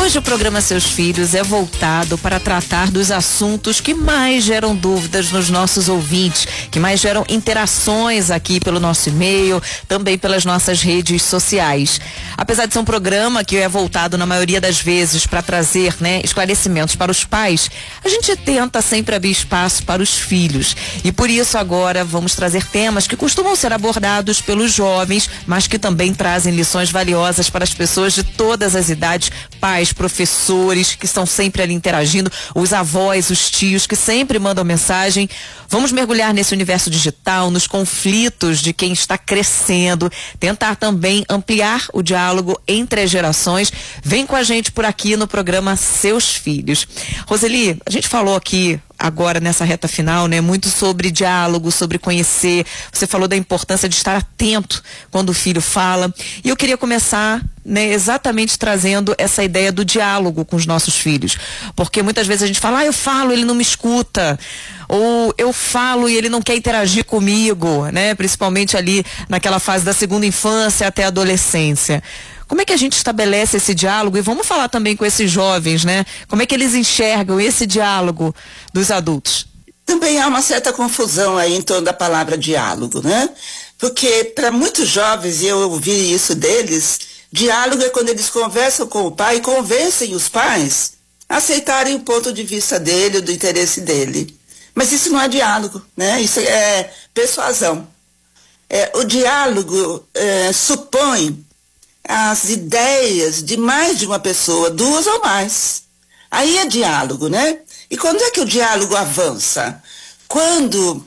Hoje o programa Seus Filhos é voltado para tratar dos assuntos que mais geram dúvidas nos nossos ouvintes, que mais geram interações aqui pelo nosso e-mail, também pelas nossas redes sociais. Apesar de ser um programa que é voltado na maioria das vezes para trazer, esclarecimentos para os pais, a gente tenta sempre abrir espaço para os filhos. E por isso agora vamos trazer temas que costumam ser abordados pelos jovens, mas que também trazem lições valiosas para as pessoas de todas as idades, pais, professores que estão sempre ali interagindo, os avós, os tios que sempre mandam mensagem. Vamos mergulhar nesse universo digital, nos conflitos de quem está crescendo, tentar também ampliar o diálogo entre as gerações. Vem com a gente por aqui no programa Seus Filhos. Roseli, a gente falou aqui agora nessa reta final, muito sobre diálogo, sobre conhecer. Você falou da importância de estar atento quando o filho fala. E eu queria começar, exatamente trazendo essa ideia do diálogo com os nossos filhos. Porque muitas vezes a gente fala, eu falo, ele não me escuta. Ou eu falo e ele não quer interagir comigo, principalmente ali naquela fase da segunda infância até a adolescência. Como é que a gente estabelece esse diálogo? E vamos falar também com esses jovens, Como é que eles enxergam esse diálogo dos adultos? Também há uma certa confusão aí em torno da palavra diálogo, Porque para muitos jovens, e eu ouvi isso deles, diálogo é quando eles conversam com o pai e convencem os pais a aceitarem o ponto de vista dele, do interesse dele. Mas isso não é diálogo, Isso é persuasão. O diálogo supõe as ideias de mais de uma pessoa, duas ou mais. Aí é diálogo, E quando é que o diálogo avança? Quando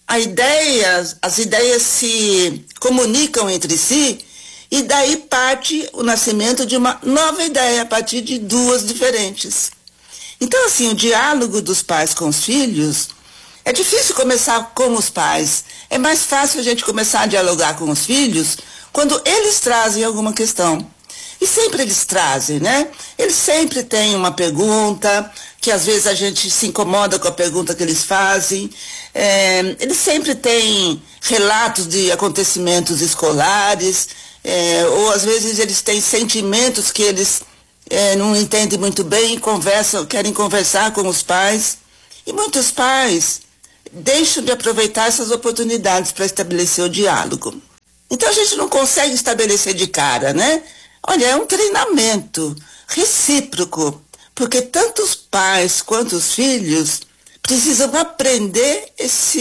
as ideias se comunicam entre si e daí parte o nascimento de uma nova ideia a partir de duas diferentes. Então, assim, o diálogo dos pais com os filhos é difícil começar com os pais. É mais fácil a gente começar a dialogar com os filhos quando eles trazem alguma questão. E sempre eles trazem, Eles sempre têm uma pergunta, que às vezes a gente se incomoda com a pergunta que eles fazem. Eles sempre têm relatos de acontecimentos escolares, ou às vezes eles têm sentimentos que eles não entendem muito bem e querem conversar com os pais. E muitos pais deixam de aproveitar essas oportunidades para estabelecer o diálogo. Então a gente não consegue estabelecer de cara, Olha, é um treinamento recíproco, porque tanto os pais quanto os filhos precisam aprender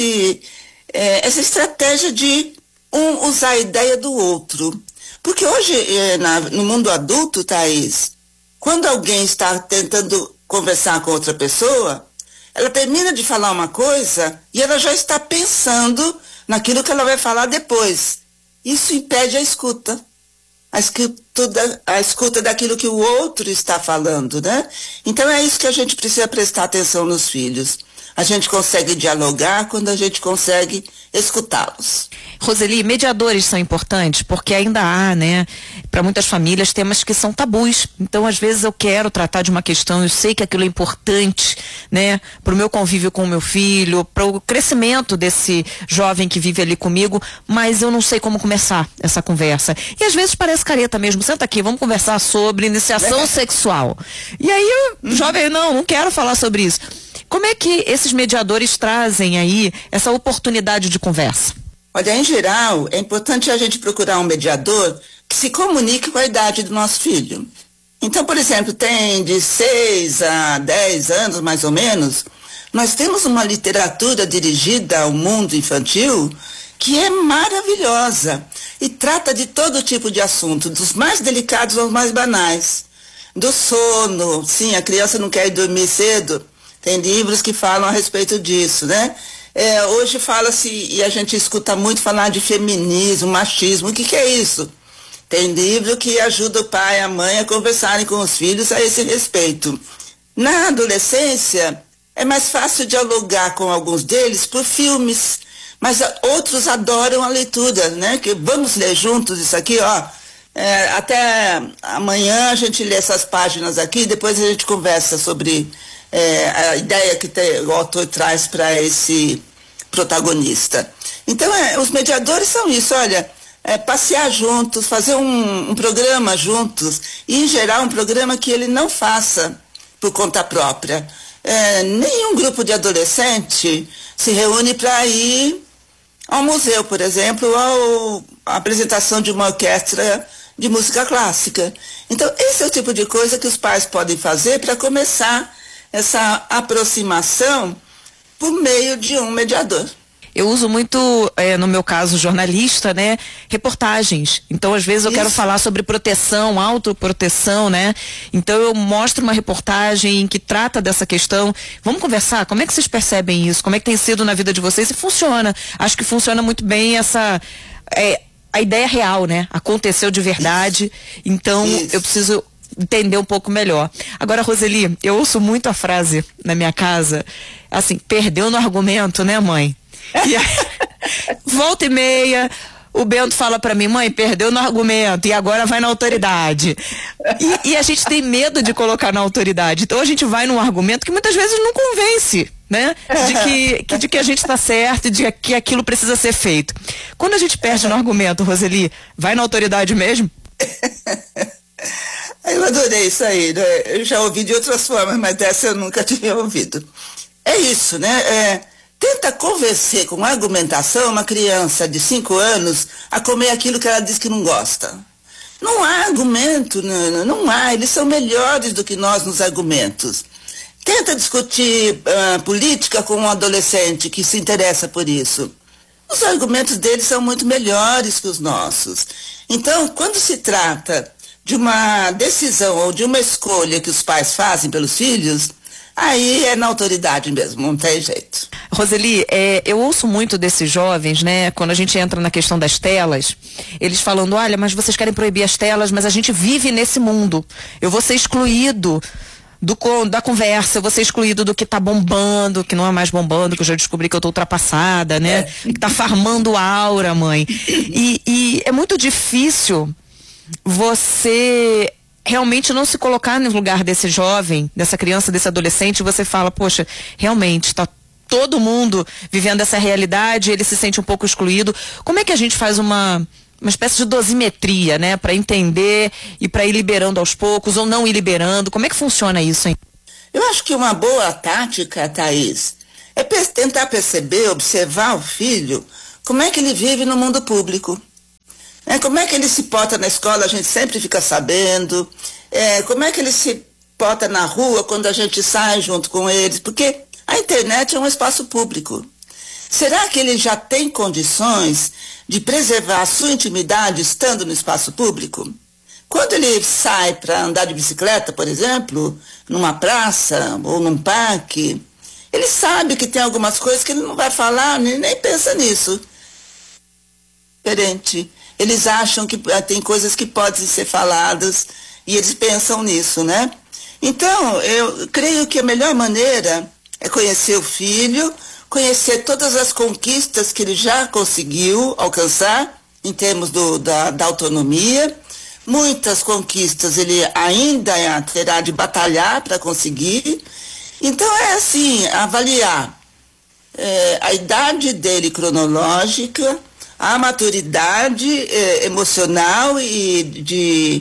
essa estratégia de um usar a ideia do outro. Porque hoje, no mundo adulto, Thaís, quando alguém está tentando conversar com outra pessoa, ela termina de falar uma coisa e ela já está pensando naquilo que ela vai falar depois. Isso impede a escuta. A escuta daquilo que o outro está falando, Então é isso que a gente precisa prestar atenção nos filhos. A gente consegue dialogar quando a gente consegue escutá-los. Roseli, mediadores são importantes porque ainda há, para muitas famílias, temas que são tabus. Então, às vezes eu quero tratar de uma questão, eu sei que aquilo é importante, para o meu convívio com o meu filho, para o crescimento desse jovem que vive ali comigo, mas eu não sei como começar essa conversa. E às vezes parece careta mesmo. Senta aqui, vamos conversar sobre iniciação sexual. E aí o jovem, não quero falar sobre isso. Como é que esses mediadores trazem aí essa oportunidade de conversa? Olha, em geral, é importante a gente procurar um mediador que se comunique com a idade do nosso filho. Então, por exemplo, tem de 6 a 10 anos, mais ou menos, nós temos uma literatura dirigida ao mundo infantil que é maravilhosa e trata de todo tipo de assunto, dos mais delicados aos mais banais. Do sono, sim, a criança não quer ir dormir cedo. Tem livros que falam a respeito disso, hoje fala-se, e a gente escuta muito falar de feminismo, machismo. O que é isso? Tem livro que ajuda o pai e a mãe a conversarem com os filhos a esse respeito. Na adolescência, é mais fácil dialogar com alguns deles por filmes, mas outros adoram a leitura, Que vamos ler juntos isso aqui, até amanhã a gente lê essas páginas aqui, depois a gente conversa sobre a ideia que o autor traz para esse protagonista. Então, os mediadores são isso, olha, passear juntos, fazer um programa juntos, e em geral um programa que ele não faça por conta própria. Nenhum grupo de adolescente se reúne para ir ao museu, por exemplo, ou à apresentação de uma orquestra de música clássica. Então, esse é o tipo de coisa que os pais podem fazer para começar essa aproximação por meio de um mediador. Eu uso muito, no meu caso, jornalista, né? Reportagens. Então, às vezes, eu quero falar sobre proteção, autoproteção, né? Então, eu mostro uma reportagem que trata dessa questão. Vamos conversar? Como é que vocês percebem isso? Como é que tem sido na vida de vocês? E funciona. Acho que funciona muito bem essa... a ideia real, né? Aconteceu de verdade. Então, eu preciso entender um pouco melhor. Agora, Roseli, eu ouço muito a frase na minha casa, assim, perdeu no argumento, né, mãe? E aí, volta e meia, o Bento fala pra mim, mãe, perdeu no argumento e agora vai na autoridade. E a gente tem medo de colocar na autoridade. Então a gente vai num argumento que muitas vezes não convence, né? De que a gente tá certo e de que aquilo precisa ser feito. Quando a gente perde no argumento, Roseli, vai na autoridade mesmo? Eu adorei isso aí, né? Eu já ouvi de outras formas, mas dessa eu nunca tinha ouvido. É isso, né? Tenta convencer com argumentação uma criança de 5 anos a comer aquilo que ela diz que não gosta. Não há argumento, não há. Eles são melhores do que nós nos argumentos. Tenta discutir política com um adolescente que se interessa por isso. Os argumentos deles são muito melhores que os nossos. Então, quando se trata de uma decisão ou de uma escolha que os pais fazem pelos filhos, aí é na autoridade mesmo, não tem jeito. Roseli, eu ouço muito desses jovens, né, quando a gente entra na questão das telas, eles falando, olha, mas vocês querem proibir as telas, mas a gente vive nesse mundo. Eu vou ser excluído da conversa, eu vou ser excluído do que tá bombando, que não é mais bombando, que eu já descobri que eu tô ultrapassada, né, que tá farmando aura, mãe. E é muito difícil você realmente não se colocar no lugar desse jovem, dessa criança, desse adolescente, você fala, poxa, realmente tá todo mundo vivendo essa realidade, ele se sente um pouco excluído. Como é que a gente faz uma espécie de dosimetria, né, para entender e para ir liberando aos poucos ou não ir liberando? Como é que funciona isso, hein? Eu acho que uma boa tática, Thaís, é tentar perceber, observar o filho, como é que ele vive no mundo público. Como é que ele se porta na escola, a gente sempre fica sabendo. Como é que ele se porta na rua quando a gente sai junto com eles, porque a internet é um espaço público. Será que ele já tem condições de preservar a sua intimidade estando no espaço público? Quando ele sai para andar de bicicleta, por exemplo, numa praça ou num parque, ele sabe que tem algumas coisas que ele não vai falar, nem pensa nisso. Diferente. Eles acham que tem coisas que podem ser faladas e eles pensam nisso, né? Então, eu creio que a melhor maneira é conhecer o filho, conhecer todas as conquistas que ele já conseguiu alcançar em termos da autonomia. Muitas conquistas ele ainda terá de batalhar para conseguir. Então, é assim, avaliar a idade dele cronológica, a maturidade emocional e de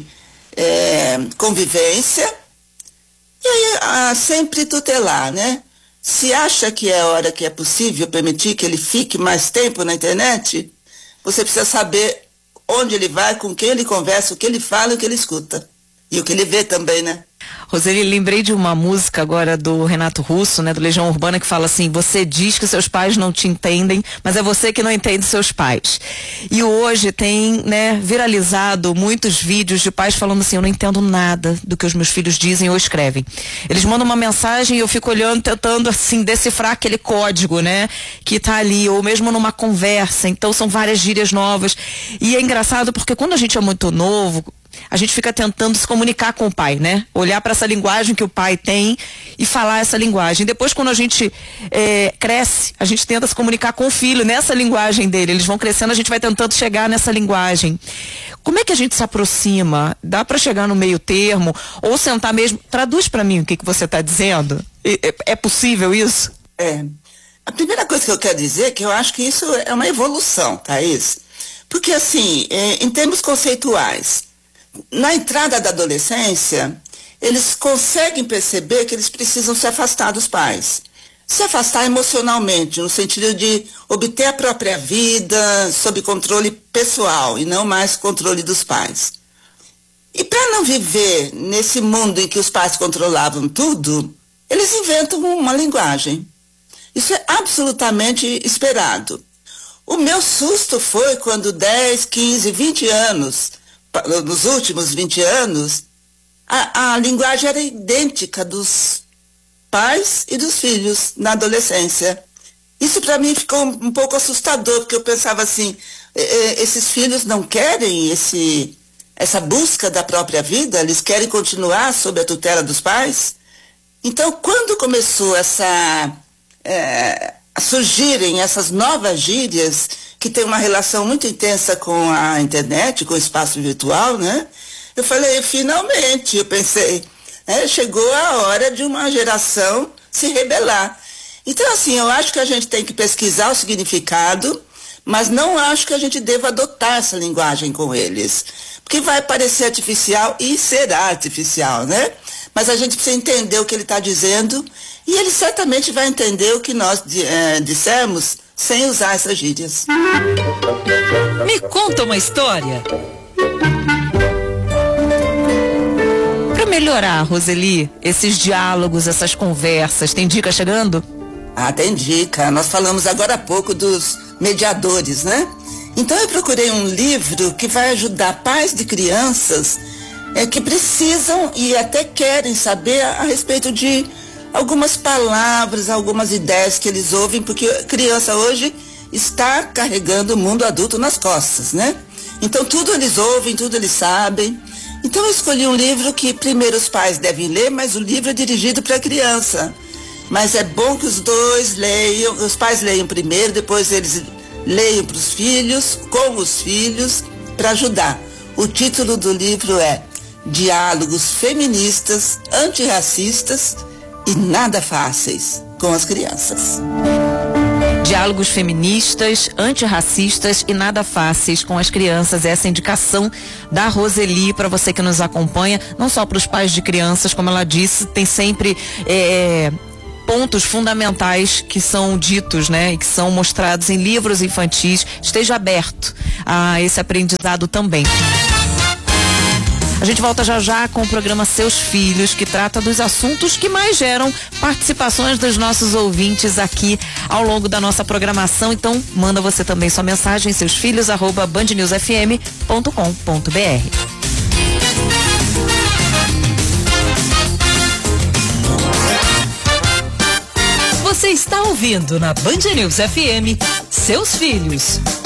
convivência, e aí sempre tutelar, né? Se acha que é a hora que é possível permitir que ele fique mais tempo na internet, você precisa saber onde ele vai, com quem ele conversa, o que ele fala e o que ele escuta. E o que ele vê também, né? Roseli, lembrei de uma música agora do Renato Russo, né, do Legião Urbana, que fala assim, você diz que seus pais não te entendem, mas é você que não entende seus pais. E hoje tem, né, viralizado muitos vídeos de pais falando assim, eu não entendo nada do que os meus filhos dizem ou escrevem. Eles mandam uma mensagem e eu fico olhando, tentando assim, decifrar aquele código, né, que tá ali, ou mesmo numa conversa. Então são várias gírias novas. E é engraçado porque quando a gente é muito novo, a gente fica tentando se comunicar com o pai, né? Olhar para essa linguagem que o pai tem e falar essa linguagem. Depois, quando a gente cresce, a gente tenta se comunicar com o filho nessa linguagem dele. Eles vão crescendo, a gente vai tentando chegar nessa linguagem. Como é que a gente se aproxima? Dá para chegar no meio termo? Ou sentar mesmo? Traduz para mim o que você está dizendo. É possível isso? A primeira coisa que eu quero dizer é que eu acho que isso é uma evolução, Thaís. Porque, assim, em termos conceituais, na entrada da adolescência, eles conseguem perceber que eles precisam se afastar dos pais. Se afastar emocionalmente, no sentido de obter a própria vida sob controle pessoal e não mais controle dos pais. E para não viver nesse mundo em que os pais controlavam tudo, eles inventam uma linguagem. Isso é absolutamente esperado. O meu susto foi quando 10, 15, 20 anos, nos últimos 20 anos, a linguagem era idêntica dos pais e dos filhos na adolescência. Isso para mim ficou um pouco assustador, porque eu pensava assim, esses filhos não querem essa busca da própria vida, eles querem continuar sob a tutela dos pais. Então, quando começou a surgirem essas novas gírias, que tem uma relação muito intensa com a internet, com o espaço virtual, né? Eu falei, finalmente, eu pensei, chegou a hora de uma geração se rebelar. Então, assim, eu acho que a gente tem que pesquisar o significado, mas não acho que a gente deva adotar essa linguagem com eles. Porque vai parecer artificial e será artificial, né? Mas a gente precisa entender o que ele está dizendo e ele certamente vai entender o que nós dissemos sem usar essas gírias. Me conta uma história. Para melhorar, Roseli, esses diálogos, essas conversas, tem dica chegando? Tem dica. Nós falamos agora há pouco dos mediadores, né? Então eu procurei um livro que vai ajudar pais de crianças que precisam e até querem saber a respeito de algumas palavras, algumas ideias que eles ouvem, porque a criança hoje está carregando o mundo adulto nas costas, né? Então tudo eles ouvem, tudo eles sabem. Então eu escolhi um livro que primeiro os pais devem ler, mas o livro é dirigido para a criança. Mas é bom que os dois leiam, os pais leiam primeiro, depois eles leiam para os filhos, com os filhos, para ajudar. O título do livro é Diálogos Feministas, Antirracistas e Nada Fáceis com as Crianças. Diálogos feministas, antirracistas e nada fáceis com as crianças. Essa é a indicação da Roseli para você que nos acompanha, não só para os pais de crianças, como ela disse, tem sempre pontos fundamentais que são ditos, né, e que são mostrados em livros infantis. Esteja aberto a esse aprendizado também. A gente volta já já com o programa Seus Filhos, que trata dos assuntos que mais geram participações dos nossos ouvintes aqui ao longo da nossa programação. Então, manda você também sua mensagem, seusfilhos@bandnewsfm.com.br. Você está ouvindo na Band News FM Seus Filhos.